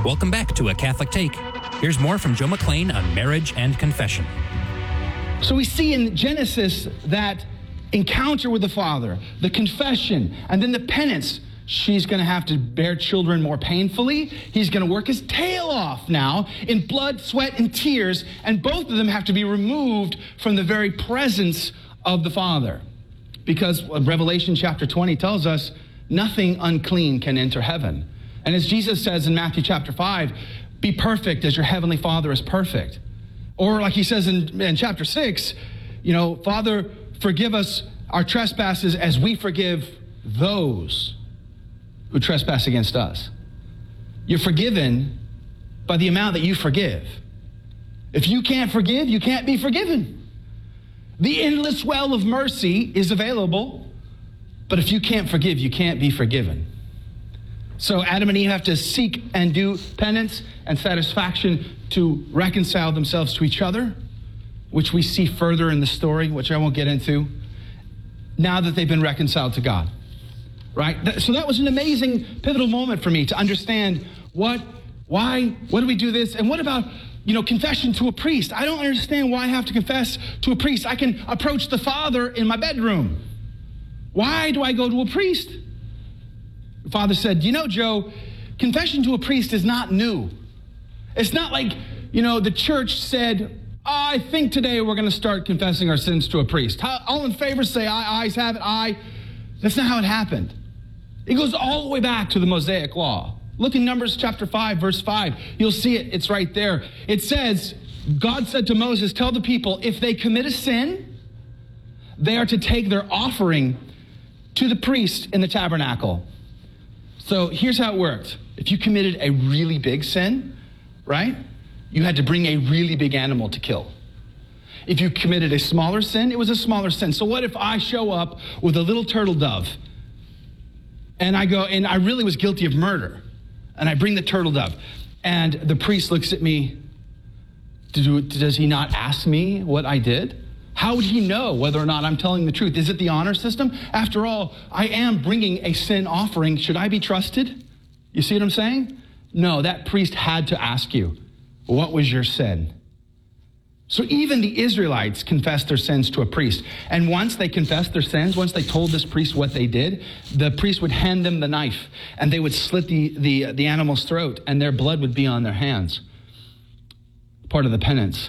Welcome back to A Catholic Take. Here's more from Joe McClain on marriage and confession. So we see in Genesis that encounter with the Father, the confession, and then the penance. She's going to have to bear children more painfully. He's going to work his tail off now in blood, sweat, and tears, and both of them have to be removed from the very presence of the Father. Because Revelation chapter 20 tells us nothing unclean can enter heaven. And as Jesus says in Matthew chapter 5, be perfect as your heavenly Father is perfect. Or like he says in chapter 6, Father, forgive us our trespasses as we forgive those who trespass against us. You're forgiven by the amount that you forgive. If you can't forgive, you can't be forgiven. The endless well of mercy is available, but if you can't forgive, you can't be forgiven. So Adam and Eve have to seek and do penance and satisfaction to reconcile themselves to each other, which we see further in the story, which I won't get into, now that they've been reconciled to God. Right? So that was an amazing, pivotal moment for me to understand why do we do this? And what about, confession to a priest? I don't understand why I have to confess to a priest. I can approach the Father in my bedroom. Why do I go to a priest? The Father said, Joe, confession to a priest is not new. It's not like, the church said, I think today we're going to start confessing our sins to a priest. All in favor say aye, ayes have it, aye. That's not how it happened. It goes all the way back to the Mosaic Law. Look in Numbers chapter 5, verse 5. You'll see it. It's right there. It says, God said to Moses, tell the people, if they commit a sin, they are to take their offering to the priest in the tabernacle. So here's how it worked. If you committed a really big sin, right, you had to bring a really big animal to kill. If you committed a smaller sin, it was a smaller sin. So what if I show up with a little turtle dove and I go, and I really was guilty of murder, and I bring the turtle dove, and the priest looks at me, does he not ask me what I did? How would he know whether or not I'm telling the truth? Is it the honor system? After all, I am bringing a sin offering. Should I be trusted? You see what I'm saying? No, that priest had to ask you, what was your sin? So even the Israelites confessed their sins to a priest. And once they confessed their sins, once they told this priest what they did, the priest would hand them the knife and they would slit the animal's throat and their blood would be on their hands. Part of the penance.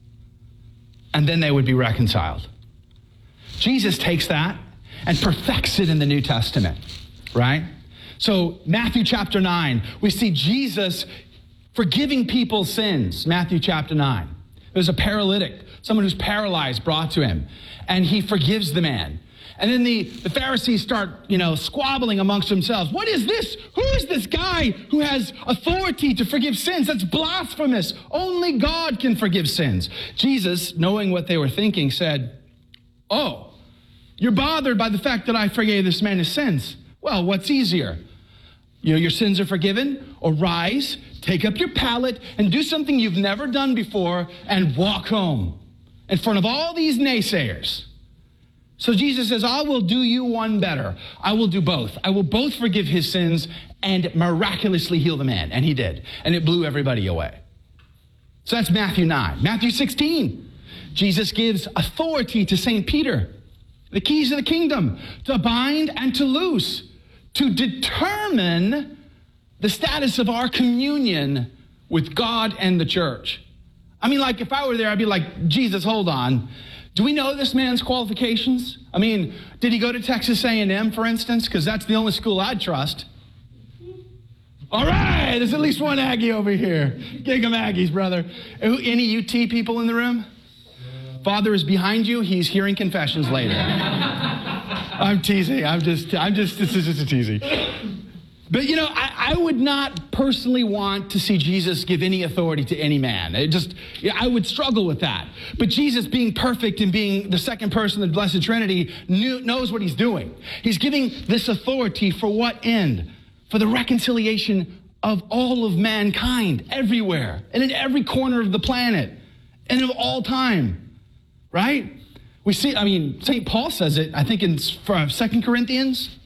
And then they would be reconciled. Jesus takes that and perfects it in the New Testament, right? So Matthew chapter 9, we see Jesus forgiving people's sins. Matthew chapter 9. There's a paralytic, someone who's paralyzed, brought to him, and he forgives the man. And then the Pharisees start, squabbling amongst themselves. What is this? Who is this guy who has authority to forgive sins? That's blasphemous. Only God can forgive sins. Jesus, knowing what they were thinking, said, oh, you're bothered by the fact that I forgave this man his sins. Well, what's easier? Your sins are forgiven, or rise, take up your pallet, and do something you've never done before, and walk home in front of all these naysayers. So Jesus says, I will do you one better. I will do both. I will both forgive his sins and miraculously heal the man. And he did. And it blew everybody away. So that's Matthew 9. Matthew 16, Jesus gives authority to St. Peter, the keys of the kingdom, to bind and to loose, to determine the status of our communion with God and the church. I mean, like, if I were there, I'd be like, Jesus, hold on. Do we know this man's qualifications? I mean, did he go to Texas A&M, for instance? Because that's the only school I'd trust. All right, there's at least one Aggie over here. Gig 'em Aggies, brother. Any UT people in the room? Father is behind you. He's hearing confessions later. I'm teasing. This is just a teasing. But, I would not personally want to see Jesus give any authority to any man. I would struggle with that. But Jesus, being perfect and being the second person of the Blessed Trinity, knows what he's doing. He's giving this authority for what end? For the reconciliation of all of mankind, everywhere, and in every corner of the planet, and of all time, right? We see, St. Paul says it, I think in 2 Corinthians,